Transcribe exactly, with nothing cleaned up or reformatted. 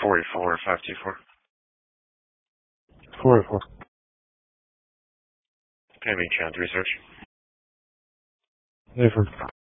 four eight four, five two four. four eight four. Okay, meet you on three search. Affirm.